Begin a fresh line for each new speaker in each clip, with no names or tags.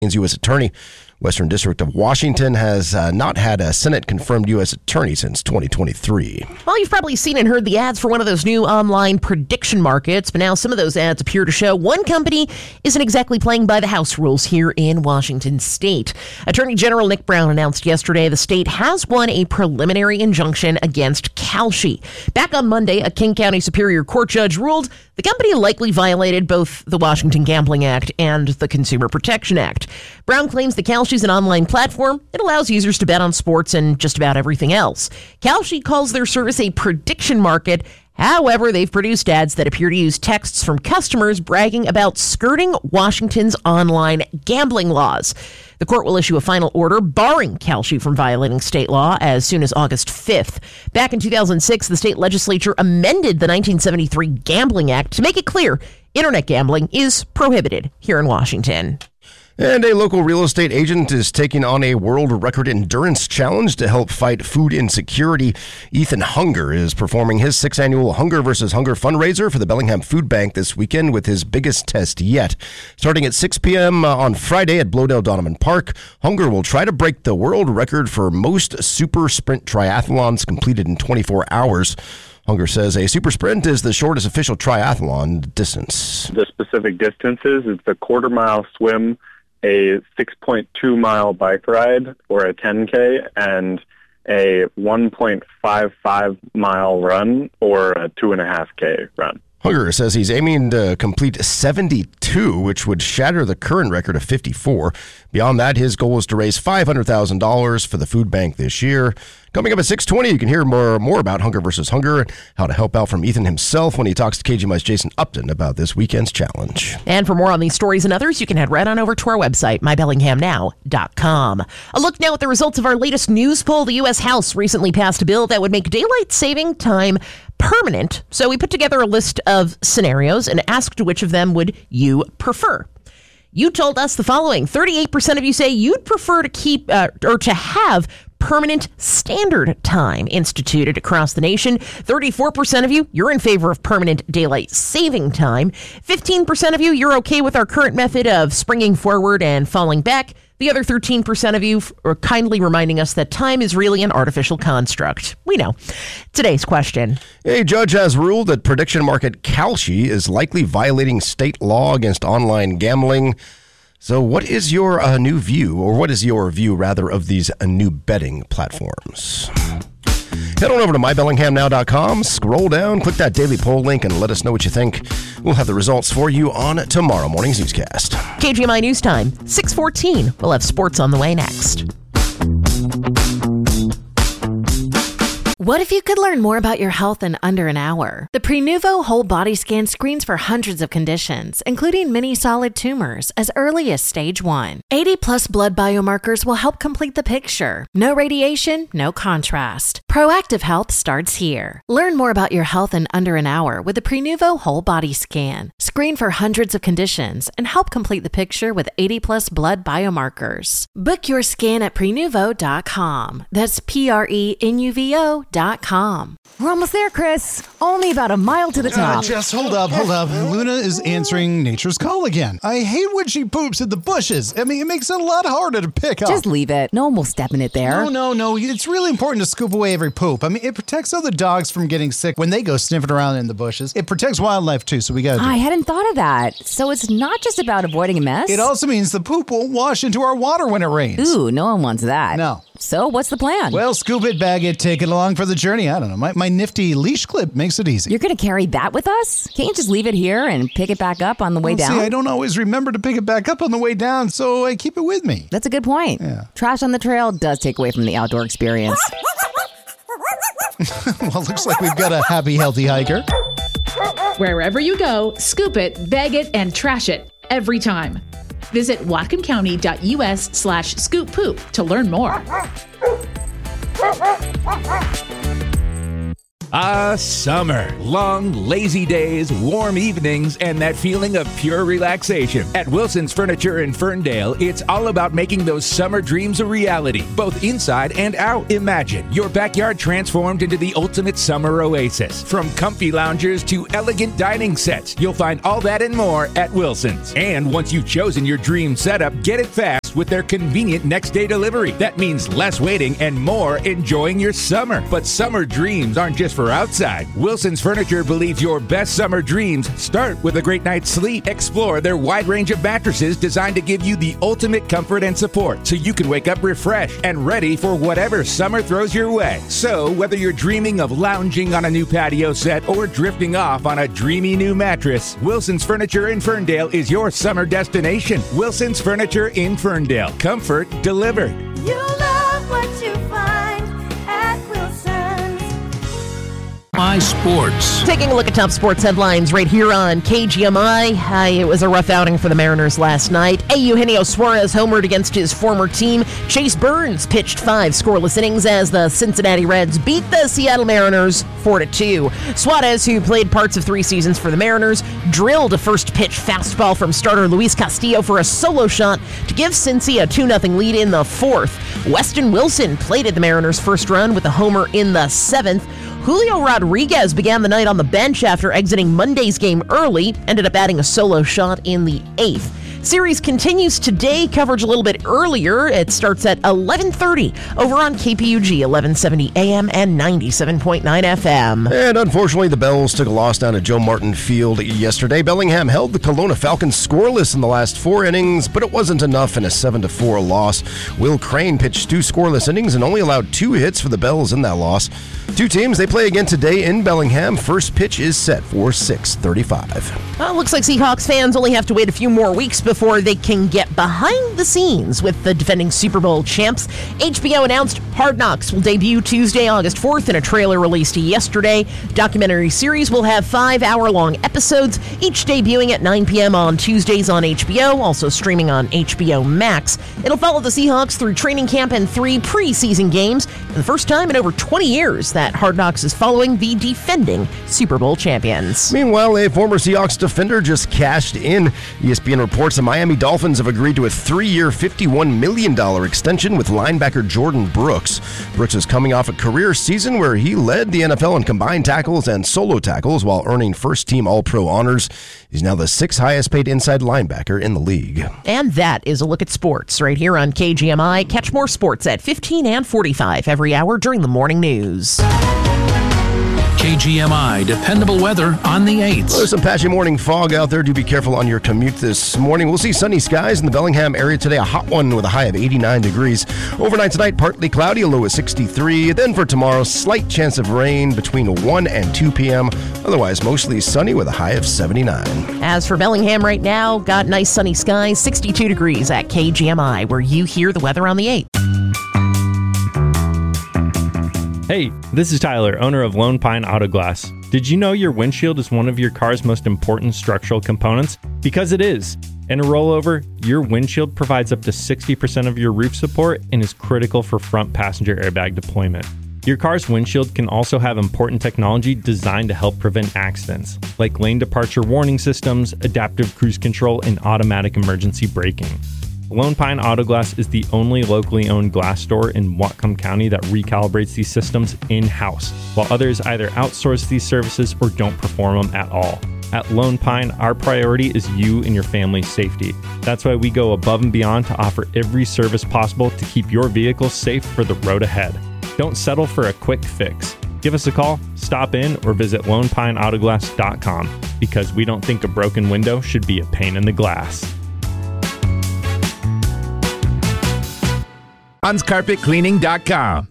U.S. Attorney. Western District of Washington has not had a Senate-confirmed U.S. attorney since 2023.
Well, you've probably seen and heard the ads for one of those new online prediction markets, but now some of those ads appear to show one company isn't exactly playing by the House rules here in Washington state. Attorney General Nick Brown announced yesterday the state has won a preliminary injunction against Kalshi. Back on Monday, a King County Superior Court judge ruled the company likely violated both the Washington Gambling Act and the Consumer Protection Act. Brown claims the Kalshi is an online platform. It allows users to bet on sports and just about everything else. Kalshi calls their service a prediction market. However, they've produced ads that appear to use texts from customers bragging about skirting Washington's online gambling laws. The court will issue a final order barring Kalshi from violating state law as soon as August 5th. Back in 2006, the state legislature amended the 1973 Gambling Act to make it clear internet gambling is prohibited here in Washington.
And a local real estate agent is taking on a world record endurance challenge to help fight food insecurity. Ethan Hunger is performing his 6th annual Hunger vs. Hunger fundraiser for the Bellingham Food Bank this weekend with his biggest test yet. Starting at 6 p.m. on Friday at Blodell Donovan Park, Hunger will try to break the world record for most super sprint triathlons completed in 24 hours. Hunger says a super sprint is the shortest official triathlon distance.
The specific distances is the quarter-mile swim, a 6.2 mile bike ride or a 10K, and a 1.55 mile run or a 2.5K run.
Hunger says he's aiming to complete 72, which would shatter the current record of 54. Beyond that, his goal is to raise $500,000 for the food bank this year. Coming up at 6:20, you can hear more about Hunger vs. Hunger and how to help out from Ethan himself when he talks to KGMI's Jason Upton about this weekend's challenge.
And for more on these stories and others, you can head right on over to our website, mybellinghamnow.com. A look now at the results of our latest news poll. The U.S. House recently passed a bill that would make daylight saving time permanent. So we put together a list of scenarios and asked which of them would you prefer. You told us the following. 38% of you say you'd prefer to keep or to have permanent standard time instituted across the nation. 34% of you, you're in favor of permanent daylight saving time. 15% of you, you're okay with our current method of springing forward and falling back. The other 13% of you are kindly reminding us that time is really an artificial construct. We know. Today's question.
A judge has ruled that prediction market Kalshi is likely violating state law against online gambling. So what is your new view, or what is your view, rather, of these new betting platforms? Head on over to mybellinghamnow.com, scroll down, click that daily poll link, and let us know what you think. We'll have the results for you on tomorrow morning's newscast.
KGMI News Time, 6:14. We'll have sports on the way next.
What if you could learn more about your health in under an hour? The Prenuvo Whole Body Scan screens for hundreds of conditions, including many solid tumors, as early as stage 1. 80-plus blood biomarkers will help complete the picture. No radiation, no contrast. Proactive health starts here. Learn more about your health in under an hour with the Prenuvo Whole Body Scan. Screen for hundreds of conditions and help complete the picture with 80-plus blood biomarkers. Book your scan at Prenuvo.com. That's Prenuvo.com.
We're almost there, Chris. Only about a mile to the top.
Just hold up. Luna is answering nature's call again. I hate when she poops in the bushes. I mean, it makes it a lot harder to pick up.
Just leave it. No one will step in it there.
No. It's really important to scoop away every poop. I mean, it protects other dogs from getting sick when they go sniffing around in the bushes. It protects wildlife, too, so we gotta do
I
it.
hadn't thought of that. So it's not just about avoiding a mess?
It also means the poop won't wash into our water when it rains.
Ooh, no one wants that.
No.
So what's the plan?
Well, scoop it, bag it, take it along for the journey. I don't know. My nifty leash clip makes it easy.
You're going to carry that with us? Can't you just leave it here and pick it back up on the way down?
See, I don't always remember to pick it back up on the way down, so I keep it with me.
That's a good point.
Yeah.
Trash on the trail does take away from the outdoor experience.
Well, looks like we've got a happy, healthy hiker.
Wherever you go, scoop it, bag it, and trash it every time. Visit whatconcounty.us/scoop poop to learn more.
Summer. Long, lazy days, warm evenings, and that feeling of pure relaxation. At Wilson's Furniture in Ferndale, it's all about making those summer dreams a reality, both inside and out. Imagine your backyard transformed into the ultimate summer oasis. From comfy loungers to elegant dining sets, you'll find all that and more at Wilson's. And once you've chosen your dream setup, get it fast with their convenient next-day delivery. That means less waiting and more enjoying your summer. But summer dreams aren't just for outside. Wilson's Furniture believes your best summer dreams start with a great night's sleep. Explore their wide range of mattresses designed to give you the ultimate comfort and support so you can wake up refreshed and ready for whatever summer throws your way. So, whether you're dreaming of lounging on a new patio set or drifting off on a dreamy new mattress, Wilson's Furniture in Ferndale is your summer destination. Wilson's Furniture in Ferndale. Comfort delivered.
You love what you find at Wilson's.
My Sports.
Taking a look at top sports headlines right here on KGMI. It was a rough outing for the Mariners last night. Eugenio Suarez homered against his former team. Chase Burns pitched 5 scoreless innings as the Cincinnati Reds beat the Seattle Mariners 4-2. Suarez, who played parts of 3 seasons for the Mariners, drilled a first-pitch fastball from starter Luis Castillo for a solo shot to give Cincy a 2-0 lead in the 4th. Weston Wilson plated the Mariners' first run with a homer in the 7th. Julio Rodriguez began the night on the bench after exiting Monday's game early, ended up adding a solo shot in the 8th. Series continues today, coverage a little bit earlier. It starts at 11:30 over on KPUG 1170 AM and 97.9 FM.
And unfortunately, the Bells took a loss down at Joe Martin Field yesterday. Bellingham held the Kelowna Falcons scoreless in the last 4 innings, but it wasn't enough in a 7-4 loss. Will Crane pitched 2 scoreless innings and only allowed 2 hits for the Bells in that loss. 2 teams, they play again today in Bellingham. First pitch is set for 6:35.
Well, looks like Seahawks fans only have to wait a few more weeks before they can get behind the scenes with the defending Super Bowl champs. HBO announced Hard Knocks will debut Tuesday, August 4th in a trailer released yesterday. Documentary series will have 5-hour-long episodes, each debuting at 9 p.m. on Tuesdays on HBO, also streaming on HBO Max. It'll follow the Seahawks through training camp and 3 preseason games, and the first time in over 20 years that Hard Knocks is following the defending Super Bowl champions.
Meanwhile, a former Seahawks defender just cashed in. ESPN reports the Miami Dolphins have agreed to a 3-year, $51 million extension with linebacker Jordan Brooks. Brooks is coming off a career season where he led the NFL in combined tackles and solo tackles while earning first-team All-Pro honors. He's now the 6th highest-paid inside linebacker in the league.
And that is a look at sports right here on KGMI. Catch more sports at 15 and 45 every hour during the morning news.
KGMI dependable weather on the 8th.
There's some patchy morning fog out there. Do be careful on your commute this morning. We'll see sunny skies in the Bellingham area today. A hot one with a high of 89 degrees. Overnight tonight, partly cloudy, a low of 63. Then for tomorrow, slight chance of rain between 1 and 2 p.m. Otherwise, mostly sunny with a high of 79.
As for Bellingham right now, got nice sunny skies, 62 degrees at KGMI, where you hear the weather on the 8th.
Hey, this is Tyler, owner of Lone Pine Auto Glass. Did you know your windshield is one of your car's most important structural components? Because it is. In a rollover, your windshield provides up to 60% of your roof support and is critical for front passenger airbag deployment. Your car's windshield can also have important technology designed to help prevent accidents, like lane departure warning systems, adaptive cruise control, and automatic emergency braking. Lone Pine Auto Glass is the only locally owned glass store in Whatcom County that recalibrates these systems in-house, while others either outsource these services or don't perform them at all. At Lone Pine, our priority is you and your family's safety. That's why we go above and beyond to offer every service possible to keep your vehicle safe for the road ahead. Don't settle for a quick fix. Give us a call, stop in, or visit lonepineautoglass.com, because we don't think a broken window should be a pain in the glass.
HansCarpetCleaning.com.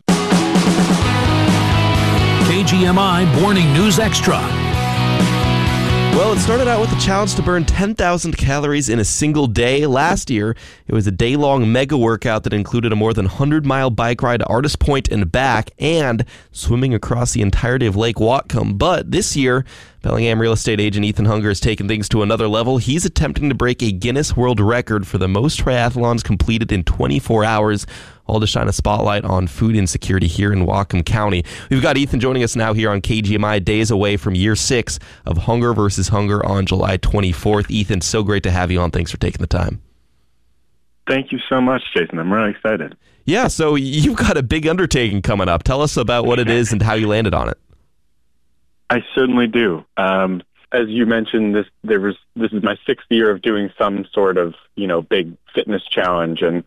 KGMI Morning News Extra.
Well, it started out with a challenge to burn 10,000 calories in a single day. Last year, it was a day-long mega workout that included a more than 100-mile bike ride to Artist Point and back, and swimming across the entirety of Lake Whatcom. But this year, Bellingham real estate agent Ethan Hunger has taken things to another level. He's attempting to break a Guinness World Record for the most triathlons completed in 24 hours. all to shine a spotlight on food insecurity here in Whatcom County. We've got Ethan joining us now here on KGMI, days away from year 6 of Hunger versus Hunger on July 24th. Ethan, so great to have you on. Thanks for taking the time.
Thank you so much, Jason. I'm really excited.
Yeah, so you've got a big undertaking coming up. Tell us about what it is and how you landed on it.
I certainly do. As you mentioned, this is my 6th year of doing some sort of, big fitness challenge, and